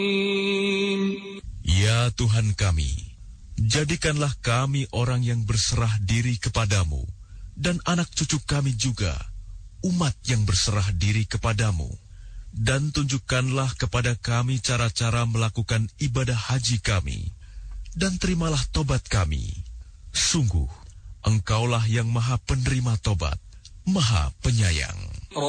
Ya Tuhan kami, jadikanlah kami orang yang berserah diri kepadamu, dan anak cucu kami juga, umat yang berserah diri kepadamu. Dan tunjukkanlah kepada kami cara-cara melakukan ibadah haji kami, dan terimalah tobat kami. Sungguh, Engkaulah yang Maha Penerima Tobat, Maha Penyayang.